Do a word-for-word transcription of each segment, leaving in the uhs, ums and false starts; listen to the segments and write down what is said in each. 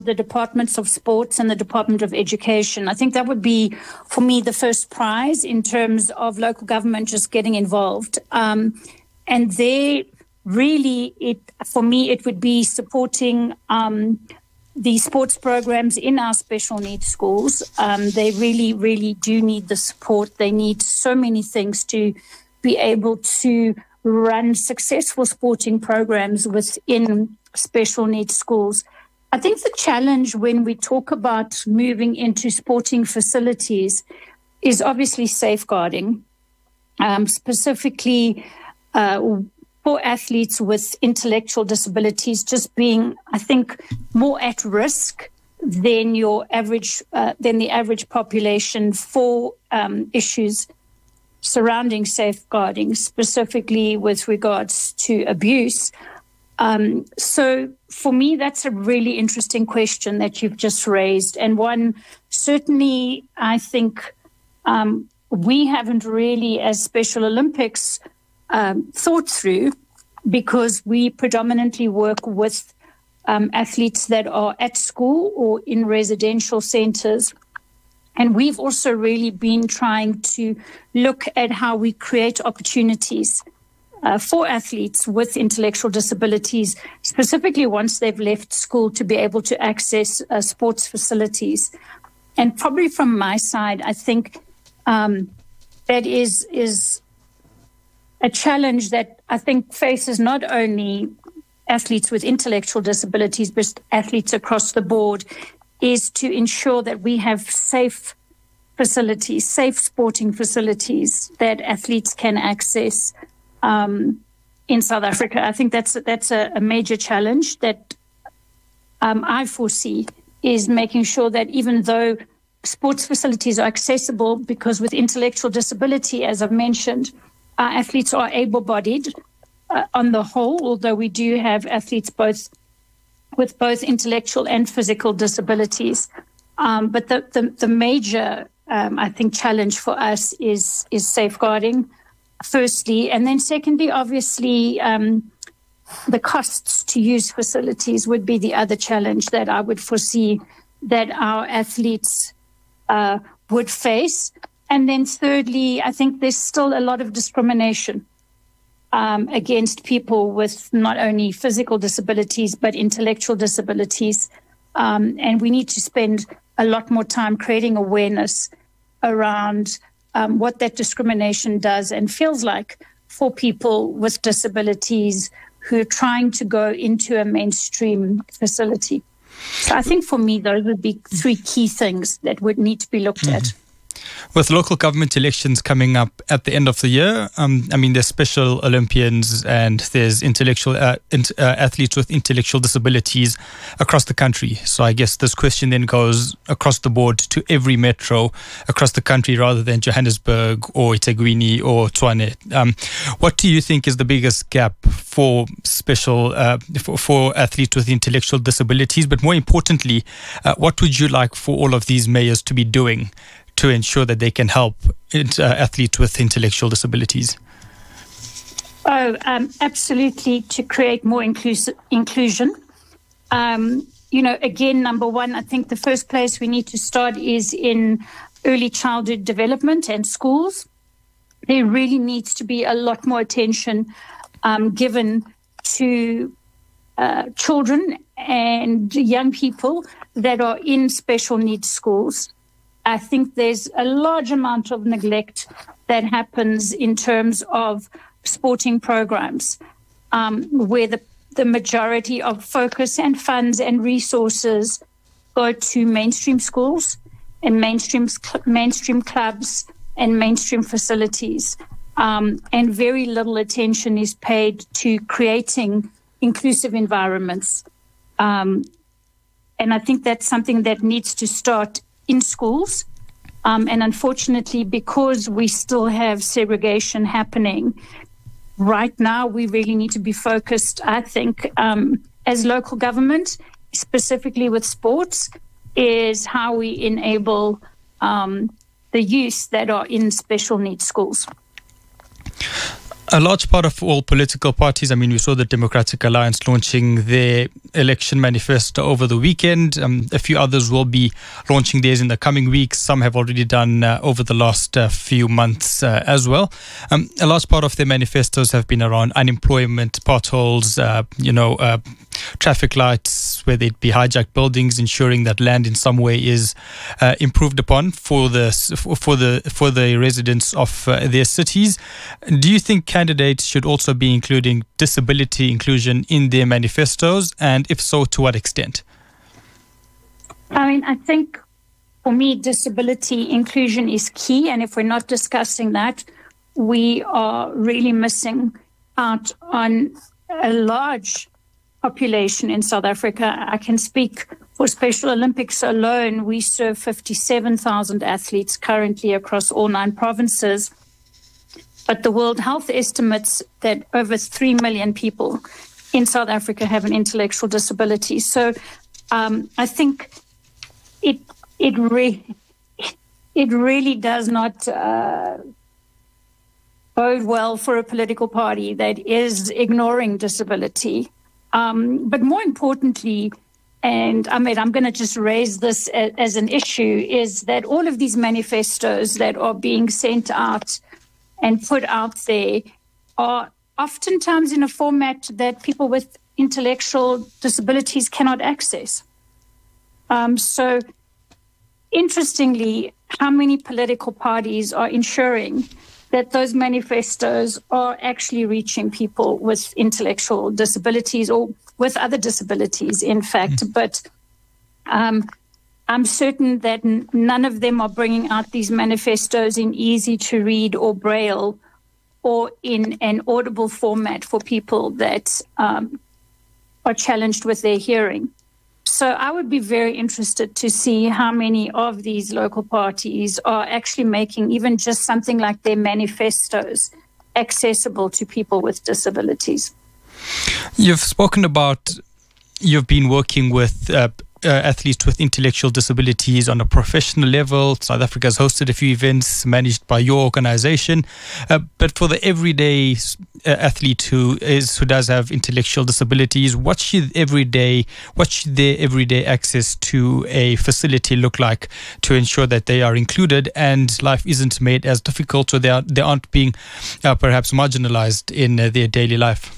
the Departments of Sports and the Department of Education. I think that would be, for me, the first prize in terms of local government just getting involved. Um, and there, really, it for me, it would be supporting um, the sports programs in our special needs schools. Um, they really, really do need the support. They need so many things to be able to run successful sporting programs within special needs schools. I think the challenge when we talk about moving into sporting facilities is obviously safeguarding, um, specifically uh, for athletes with intellectual disabilities just being, I think, more at risk than your average, uh, than the average population for um, issues surrounding safeguarding, specifically with regards to abuse. Um, so for me, that's a really interesting question that you've just raised, and one certainly I think um, we haven't really, as Special Olympics, um, thought through, because we predominantly work with um, athletes that are at school or in residential centres. And we've also really been trying to look at how we create opportunities Uh, for athletes with intellectual disabilities, specifically once they've left school, to be able to access uh, sports facilities. And probably from my side, I think um, that is is a challenge that I think faces not only athletes with intellectual disabilities, but athletes across the board, is to ensure that we have safe facilities, safe sporting facilities that athletes can access Um, in South Africa. I think that's that's a, a major challenge that um, I foresee, is making sure that even though sports facilities are accessible, because with intellectual disability, as I've mentioned, our athletes are able-bodied uh, on the whole, although we do have athletes both with both intellectual and physical disabilities. Um, but the, the, the major, um, I think, challenge for us is is safeguarding, firstly, and then secondly, obviously, um, the costs to use facilities would be the other challenge that I would foresee that our athletes uh, would face. And then thirdly, I think there's still a lot of discrimination um, against people with not only physical disabilities, but intellectual disabilities. Um, and we need to spend a lot more time creating awareness around Um, what that discrimination does and feels like for people with disabilities who are trying to go into a mainstream facility. So I think for me, those would be three key things that would need to be looked mm-hmm. at. With local government elections coming up at the end of the year, um, I mean, there's Special Olympians and there's intellectual uh, int- uh, athletes with intellectual disabilities across the country. So I guess this question then goes across the board to every metro across the country rather than Johannesburg or eThekwini or Tshwane. Um, what do you think is the biggest gap for special uh, for, for athletes with intellectual disabilities? But more importantly, uh, what would you like for all of these mayors to be doing to ensure that they can help uh, athletes with intellectual disabilities? Oh, um, absolutely, to create more inclusive inclusion. Um, you know, again, number one, I think the first place we need to start is in early childhood development and schools. There really needs to be a lot more attention um, given to uh, children and young people that are in special needs schools. I think there's a large amount of neglect that happens in terms of sporting programs, um, where the, the majority of focus and funds and resources go to mainstream schools and mainstream mainstream clubs and mainstream facilities, um, and very little attention is paid to creating inclusive environments. Um, and I think that's something that needs to start in schools. Um, and unfortunately, because we still have segregation happening, right now we really need to be focused, I think, um, as local government, specifically with sports, is how we enable um, the youth that are in special needs schools. A large part of all political parties, I mean, we saw the Democratic Alliance launching their election manifesto over the weekend. Um, a few others will be launching theirs in the coming weeks. Some have already done uh, over the last uh, few months uh, as well. Um, a large part of their manifestos have been around unemployment, potholes, uh, you know, uh, traffic lights, whether it be hijacked buildings, ensuring that land in some way is uh, improved upon for the for the for the residents of uh, their cities. Do you think candidates should also be including disability inclusion in their manifestos, and if so, to what extent? I mean, I think for me, disability inclusion is key, and if we're not discussing that, we are really missing out on a large population in South Africa. I can speak for Special Olympics alone. We serve fifty-seven thousand athletes currently across all nine provinces. But the World Health estimates that over three million people in South Africa have an intellectual disability. So um, I think it it, re- it really does not uh, bode well for a political party that is ignoring disability. Um, but more importantly, and I mean, I'm going to just raise this as, as an issue, is that all of these manifestos that are being sent out and put out there are oftentimes in a format that people with intellectual disabilities cannot access. Um, so, interestingly, how many political parties are ensuring that those manifestos are actually reaching people with intellectual disabilities or with other disabilities, in fact. Mm. But um, I'm certain that n- none of them are bringing out these manifestos in easy to read or braille or in an audible format for people that um, are challenged with their hearing. So I would be very interested to see how many of these local parties are actually making even just something like their manifestos accessible to people with disabilities. You've spoken about, you've been working with uh, uh, athletes with intellectual disabilities on a professional level. South Africa has hosted a few events managed by your organization. Uh, but for the everyday uh, athlete who is who does have intellectual disabilities, what should everyday what should their everyday access to a facility look like to ensure that they are included and life isn't made as difficult, or they are, they aren't being uh, perhaps marginalized in uh, their daily life?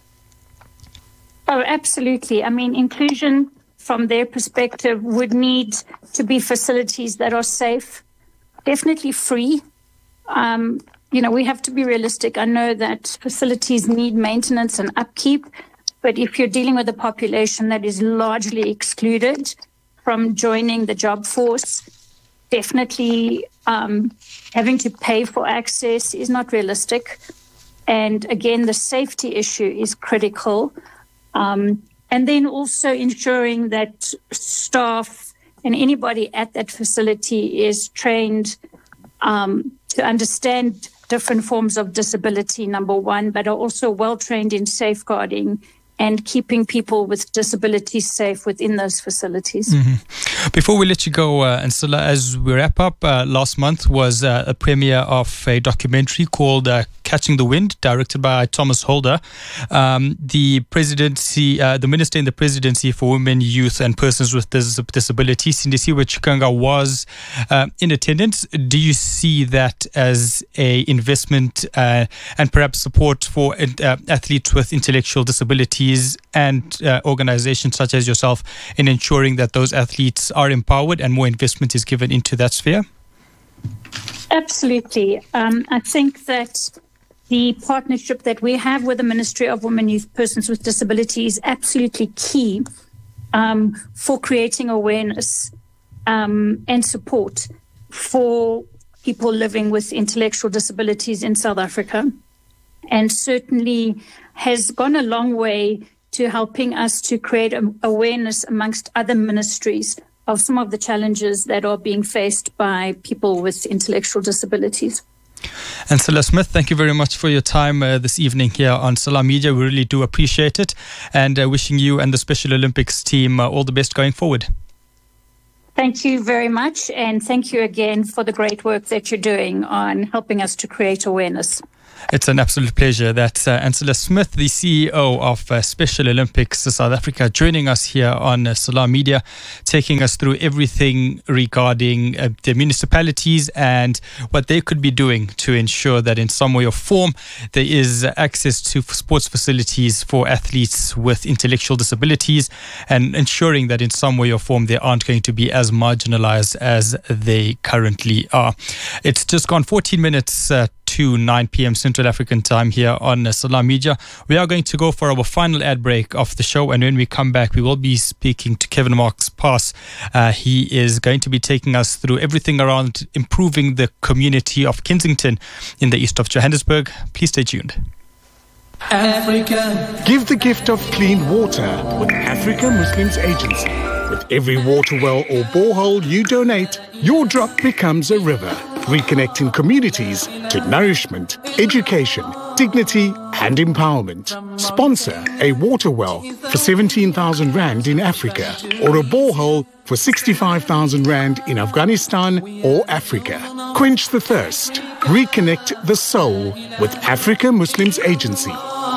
Oh, absolutely. I mean, inclusion from their perspective would need to be facilities that are safe, definitely free. Um, you know, we have to be realistic. I know that facilities need maintenance and upkeep, but if you're dealing with a population that is largely excluded from joining the job force, definitely um, having to pay for access is not realistic. And again, the safety issue is critical. Um, and then also ensuring that staff and anybody at that facility is trained um, to understand different forms of disability, number one, but are also well trained in safeguarding and keeping people with disabilities safe within those facilities. Mm-hmm. Before we let you go, uh, Ancilla, as we wrap up, uh, last month was uh, a premiere of a documentary called uh, Catching the Wind, directed by Thomas Holder. Um, the presidency, uh, the minister in the presidency for women, youth and persons with dis- disabilities, Sindisiwe Chikanga, was uh, in attendance. Do you see that as a investment uh, and perhaps support for uh, athletes with intellectual disabilities and uh, organizations such as yourself in ensuring that those athletes are empowered and more investment is given into that sphere? Absolutely. Um, I think that the partnership that we have with the Ministry of Women, Youth, Persons with Disabilities is absolutely key um, for creating awareness um, and support for people living with intellectual disabilities in South Africa, and certainly has gone a long way to helping us to create awareness amongst other ministries of some of the challenges that are being faced by people with intellectual disabilities. Ancilla Smith, thank you very much for your time uh, this evening here on Salam Media. We really do appreciate it, and uh, wishing you and the Special Olympics team uh, all the best going forward. Thank you very much, and thank you again for the great work that you're doing on helping us to create awareness. It's an absolute pleasure. That's uh, Ancila Smith, the C E O of uh, Special Olympics South Africa, joining us here on uh, Salam Media, taking us through everything regarding uh, the municipalities and what they could be doing to ensure that in some way or form there is access to sports facilities for athletes with intellectual disabilities, and ensuring that in some way or form they aren't going to be as marginalized as they currently are. It's just gone fourteen minutes uh, to nine p.m. Central African time here on uh, Salam Media. We are going to go for our final ad break of the show, and when we come back we will be speaking to Kevin Marks-Paas. Uh, he is going to be taking us through everything around improving the community of Kensington in the east of Johannesburg. Please stay tuned. Africa. Give the gift of clean water with Africa Muslims Agency. With every water well or borehole you donate, your drop becomes a river, reconnecting communities to nourishment, education, dignity and empowerment. Sponsor a water well for seventeen thousand rand in Africa, or a borehole for sixty-five thousand rand in Afghanistan or Africa. Quench the thirst. Reconnect the soul with Africa Muslims Agency.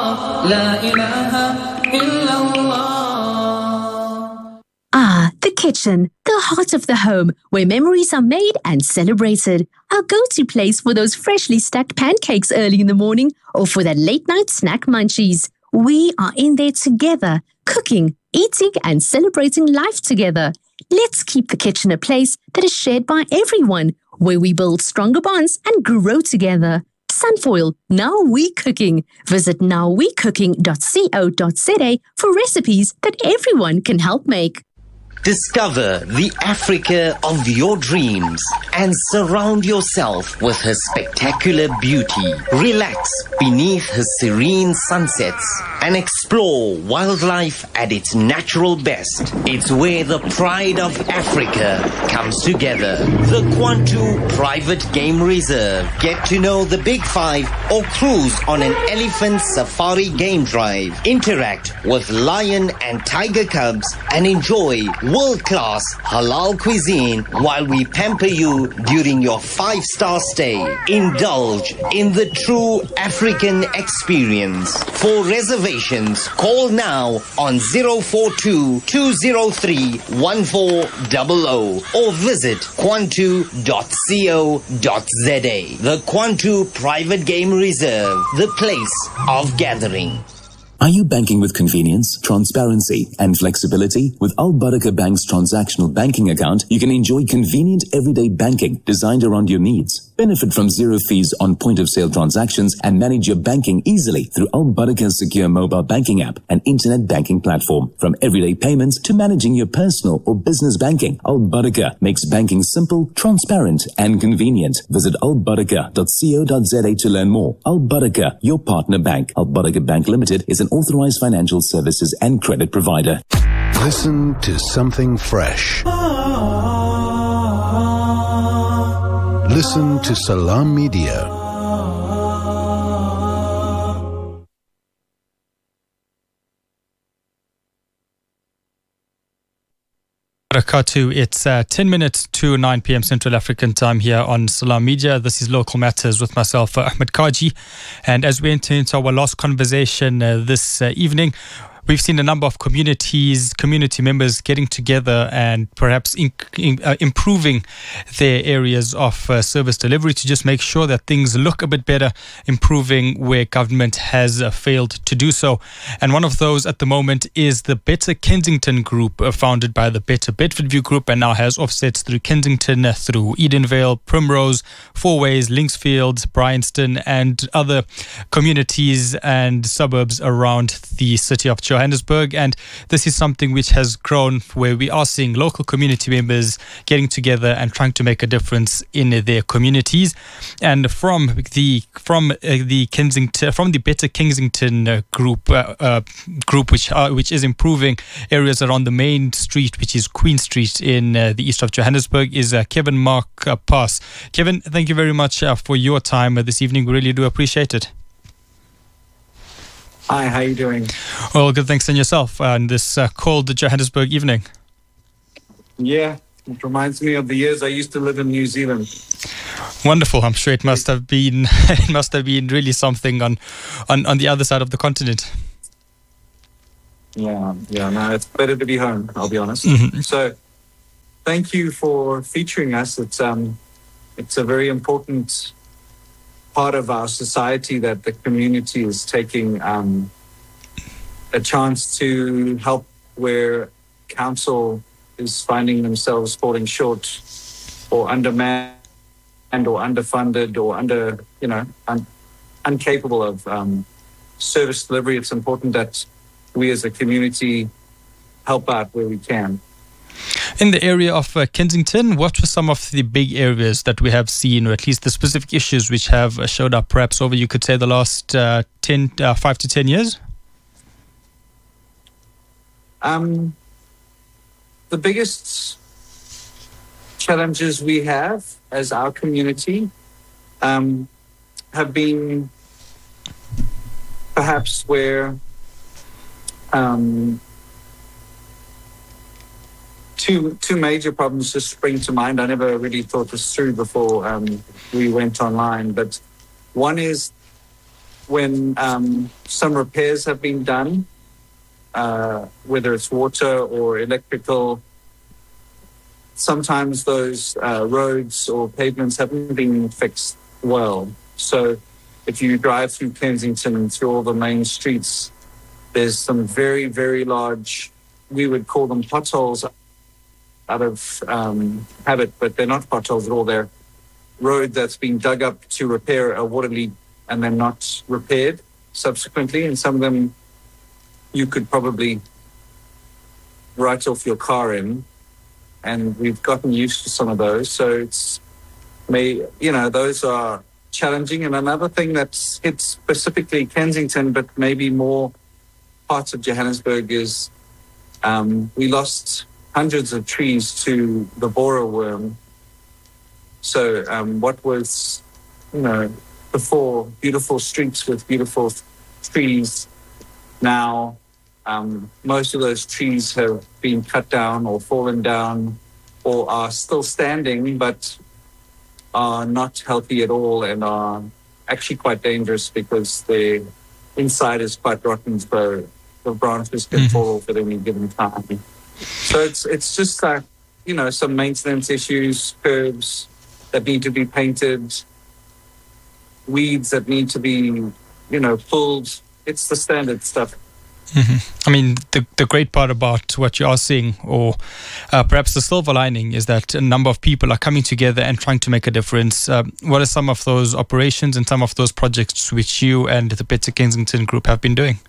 Ah, the kitchen, the heart of the home, where memories are made and celebrated. Our go-to place for those freshly stacked pancakes early in the morning, or for that late-night snack munchies. We are in there together, cooking, eating and celebrating life together. Let's keep the kitchen a place that is shared by everyone, where we build stronger bonds and grow together. Sunfoil, Now We Cooking. Visit now we cooking dot co dot za for recipes that everyone can help make. Discover the Africa of your dreams and surround yourself with her spectacular beauty. Relax beneath her serene sunsets and explore wildlife at its natural best. It's where the pride of Africa comes together. The Kwantu Private Game Reserve. Get to know the Big Five or cruise on an elephant safari game drive. Interact with lion and tiger cubs and enjoy world-class halal cuisine while we pamper you during your five-star stay. Indulge in the true African experience. For reservations, call now on zero four two, two zero three, one four zero zero or visit kwantu dot co dot za. The Kwantu Private Game Reserve, the place of gathering. Are you banking with convenience, transparency, and flexibility? With Al Baraka Bank's transactional banking account, you can enjoy convenient everyday banking designed around your needs. Benefit from zero fees on point-of-sale transactions and manage your banking easily through Al Baraka's secure mobile banking app and internet banking platform. From everyday payments to managing your personal or business banking, Al Baraka makes banking simple, transparent, and convenient. Visit al baraka dot co dot za to learn more. Al Baraka, your partner bank. Al Baraka Bank Limited is an authorized financial services and credit provider. Listen to something fresh. Listen to Salam Media. Barakatu. It's uh, ten minutes to nine p.m. Central African time here on Salam Media. This is Local Matters with myself, uh, Ahmed Kaji. And as we enter into our last conversation uh, this uh, evening, we've seen a number of communities, community members getting together and perhaps in, in, uh, improving their areas of uh, service delivery to just make sure that things look a bit better, improving where government has uh, failed to do so. And one of those at the moment is the Better Kensington Group, uh, founded by the Better Bedfordview Group, and now has offsets through Kensington, uh, through Edenvale, Primrose, Fourways, Linksfield, Bryanston, and other communities and suburbs around the city of Johannesburg. And this is something which has grown, where we are seeing local community members getting together and trying to make a difference in their communities. And from the from uh, the Kensington, from the Better Kensington uh, group uh, uh, group, which uh, which is improving areas around the main street, which is Queen Street in uh, the east of Johannesburg, is uh, Kevin Marks-Paas. Kevin, thank you very much uh, for your time uh, this evening. We really do appreciate it. Hi, how are you doing? Well, good, thanks. And yourself on this uh, cold Johannesburg evening? Yeah, it reminds me of the years I used to live in New Zealand. Wonderful. I'm sure it must have been it must have been really something on, on, on the other side of the continent. Yeah, yeah, no, it's better to be home, I'll be honest. Mm-hmm. So thank you for featuring us. It's um it's a very important part of our society that the community is taking um, a chance to help where council is finding themselves falling short or undermanned or underfunded or under, you know, un- incapable of um, service delivery. It's important that we as a community help out where we can. In the area of uh, Kensington, what were some of the big areas that we have seen, or at least the specific issues which have uh, showed up perhaps over, you could say, the last uh, ten, uh, five to ten years? Um, the biggest challenges we have as our community um, have been perhaps where um, two two major problems just spring to mind. I never really thought this through before um, we went online, but one is when um, some repairs have been done, uh, whether it's water or electrical, sometimes those uh, roads or pavements haven't been fixed well. So if you drive through Kensington, through all the main streets, there's some very, very large, we would call them potholes out of um, habit, but they're not potholes at all. They're road that's been dug up to repair a water leak and then not repaired subsequently. And some of them you could probably write off your car in. And we've gotten used to some of those. So it's, may you know, those are challenging. And another thing that's hits specifically Kensington, but maybe more parts of Johannesburg, is um, we lost hundreds of trees to the borer worm. So um, what was, you know, before beautiful streets with beautiful trees, now um, most of those trees have been cut down or fallen down or are still standing but are not healthy at all and are actually quite dangerous because their inside is quite rotten, so the branches can mm-hmm. fall off at any given time. So it's it's just like, you know, some maintenance issues, curbs that need to be painted, weeds that need to be, you know, pulled. It's the standard stuff. Mm-hmm. I mean, the the great part about what you are seeing, or uh, perhaps the silver lining, is that a number of people are coming together and trying to make a difference. Uh, what are some of those operations and some of those projects which you and the Better Kensington Group have been doing?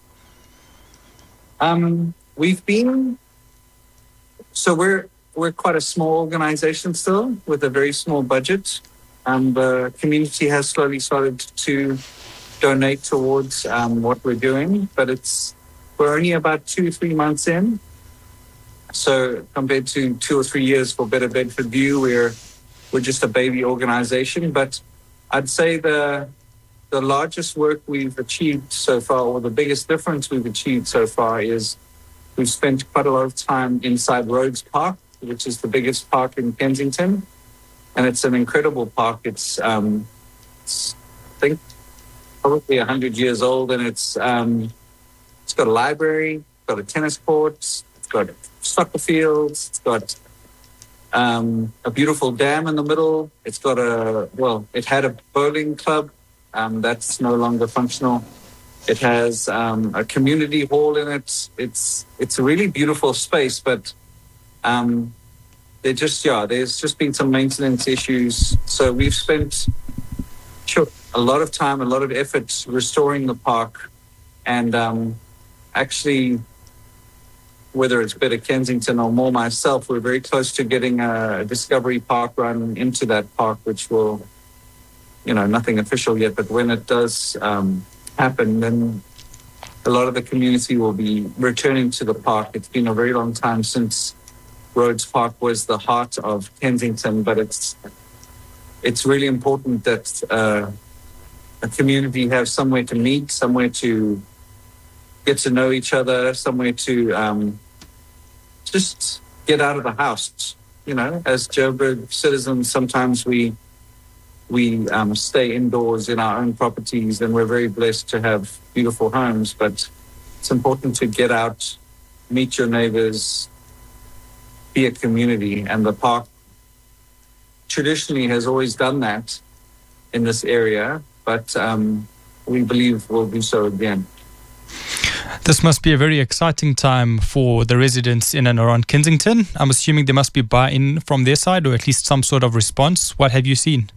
Um, we've been, so we're we're quite a small organization still with a very small budget. Um, the community has slowly started to donate towards um, what we're doing, but it's we're only about two, three months in. So compared to two or three years for Better Bedford View, we're we're just a baby organization. But I'd say the the largest work we've achieved so far, or the biggest difference we've achieved so far, is we've spent quite a lot of time inside Rhodes Park, which is the biggest park in Kensington, and it's an incredible park. It's, um, it's I think, probably a hundred years old, and it's um, it's got a library, it's got a tennis court, it's got soccer fields, it's got um, a beautiful dam in the middle. It's got a well, it had a bowling club, um, that's no longer functional. It has um, a community hall in it. It's it's a really beautiful space, but um, they just yeah, there's just been some maintenance issues. So we've spent sure. a lot of time, a lot of effort restoring the park, and um, actually, whether it's Better Kensington or more myself, we're very close to getting a Discovery Park run into that park, which will, you know, nothing official yet, but when it does um, happen, then a lot of the community will be returning to the park. It's been a very long time since Rhodes Park was the heart of Kensington, but it's it's really important that uh, a community have somewhere to meet, somewhere to get to know each other, somewhere to um, just get out of the house. You know, as Joburg citizens, sometimes we we um, stay indoors in our own properties, and we're very blessed to have beautiful homes. But it's important to get out, meet your neighbors, be a community, and the park traditionally has always done that in this area, but um, we believe we'll do so again. This must be a very exciting time for the residents in and around Kensington. I'm assuming there must be buy-in from their side, or at least some sort of response. What have you seen?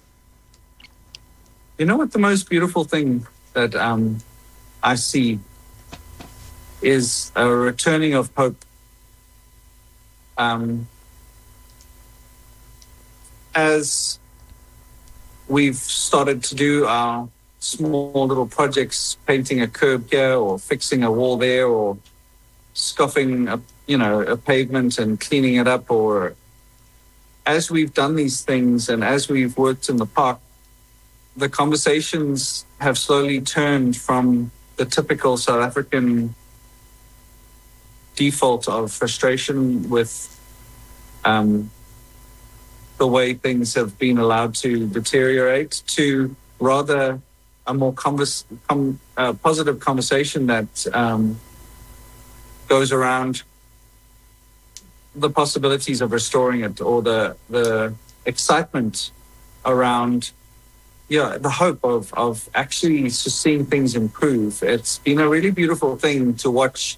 You know what, the most beautiful thing that um, I see is a returning of hope. Um, as we've started to do our small little projects, painting a curb here or fixing a wall there or scuffing a, you know, a pavement and cleaning it up, or as we've done these things and as we've worked in the park, the conversations have slowly turned from the typical South African default of frustration with um, the way things have been allowed to deteriorate to rather a more converse, com, uh, positive conversation that um, goes around the possibilities of restoring it, or the the excitement around yeah, the hope of, of actually just seeing things improve. It's been a really beautiful thing to watch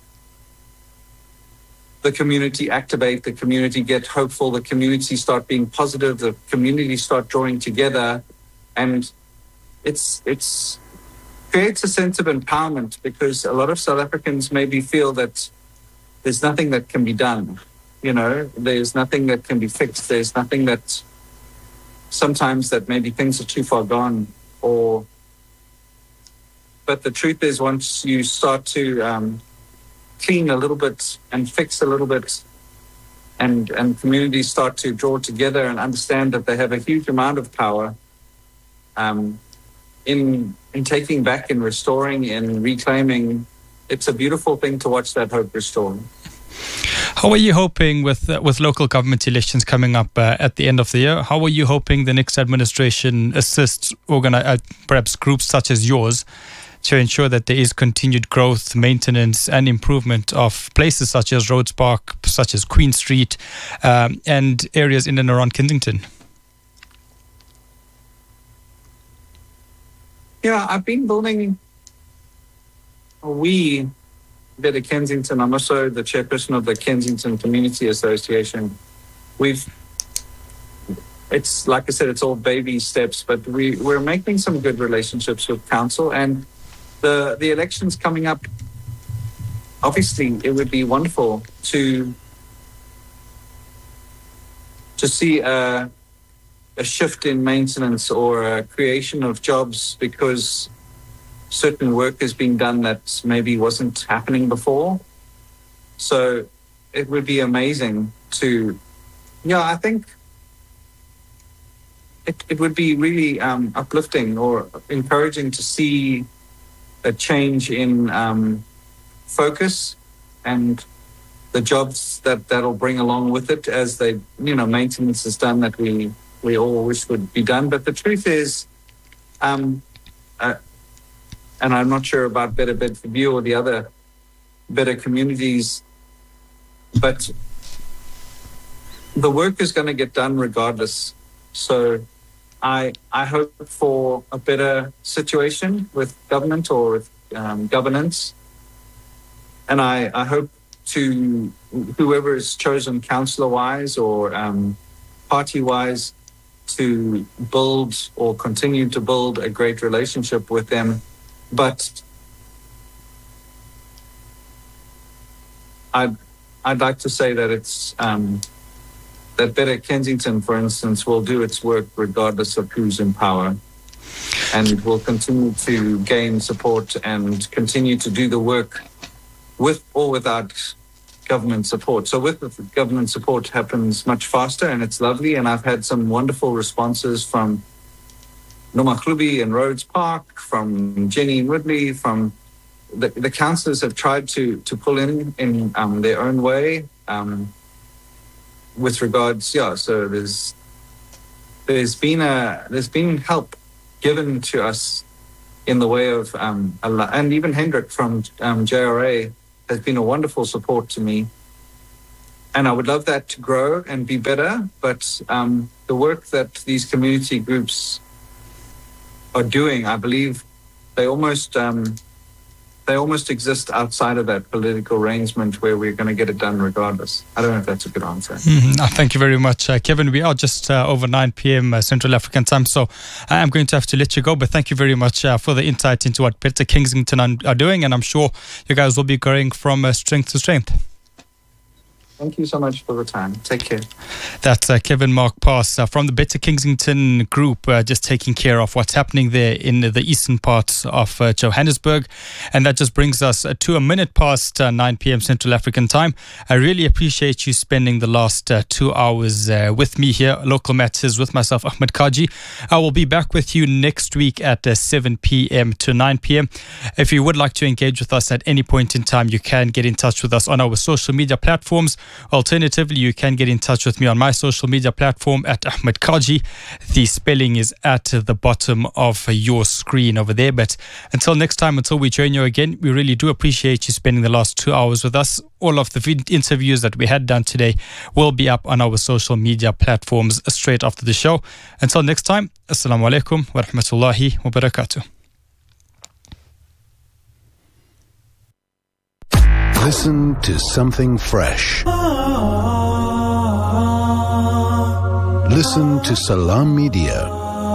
the community activate, the community get hopeful, the community start being positive, the community start drawing together. And it's it's creates a sense of empowerment, because a lot of South Africans maybe feel that there's nothing that can be done. You know, there's nothing that can be fixed. There's nothing that sometimes that maybe things are too far gone, or, but the truth is once you start to um, clean a little bit and fix a little bit, and, and communities start to draw together and understand that they have a huge amount of power um, in, in taking back, in restoring, in reclaiming, it's a beautiful thing to watch that hope restore. How are you hoping with uh, with local government elections coming up uh, at the end of the year? How are you hoping the next administration assists organi- uh, perhaps groups such as yours to ensure that there is continued growth, maintenance and improvement of places such as Rhodes Park, such as Queen Street, um, and areas in and around Kensington? Yeah, I've been building, we Better Kensington, I'm also the chairperson of the Kensington Community Association. We've, it's like I said, it's all baby steps, but we, we're making some good relationships with council, and the, the elections coming up, obviously it would be wonderful to, to see a, a shift in maintenance or a creation of jobs, because certain work is being done that maybe wasn't happening before. So it would be amazing to, yeah, I think it, it would be really um, uplifting or encouraging to see a change in um, focus and the jobs that that'll bring along with it, as they, you know, maintenance is done that we, we all wish would be done. But the truth is, um, uh, and I'm not sure about Better Bedford View or the other better communities, but the work is going to get done regardless. So I I hope for a better situation with government or with um, governance. And I, I hope to whoever is chosen councillor-wise or um, party-wise to build or continue to build a great relationship with them. But I'd, I'd like to say that it's um, that Better Kensington, for instance, will do its work regardless of who's in power, and will continue to gain support and continue to do the work with or without government support. So with the government support happens much faster, and it's lovely. And I've had some wonderful responses from Nomahlubi and Rhodes Park, from Jenny and Woodley, from the, the councillors have tried to to pull in in um, their own way um, with regards, yeah, so there's there's been a there's been help given to us in the way of um, a lo- and even Hendrik from um, J R A has been a wonderful support to me. And I would love that to grow and be better. But um, the work that these community groups are doing, I believe they almost um, they almost exist outside of that political arrangement where we're going to get it done regardless. I don't know if that's a good answer. Mm-hmm. Oh, thank you very much, uh, Kevin. We are just uh, over nine p.m. Uh, Central African time, so I am going to have to let you go. But thank you very much uh, for the insight into what Better Kingsington are doing, and I'm sure you guys will be growing from uh, strength to strength. Thank you so much for the time. Take care. That's uh, Kevin Mark Pass uh, from the Better Kingsington group, uh, just taking care of what's happening there in the eastern parts of uh, Johannesburg. And that just brings us uh, to a minute past uh, nine p.m. Central African time. I really appreciate you spending the last uh, two hours uh, with me here, Local Matters, with myself, Ahmed Kaji. I will be back with you next week at uh, seven p.m. to nine p.m. If you would like to engage with us at any point in time, you can get in touch with us on our social media platforms. Alternatively, you can get in touch with me on my social media platform at Ahmed Kaji. The spelling is at the bottom of your screen over there. But until next time, until we join you again, we really do appreciate you spending the last two hours with us. All of the vid- interviews that we had done today will be up on our social media platforms straight after the show. Until next time, Assalamu alaikum wa rahmatullahi wa barakatuh. Listen to something fresh. Listen to Salam Media.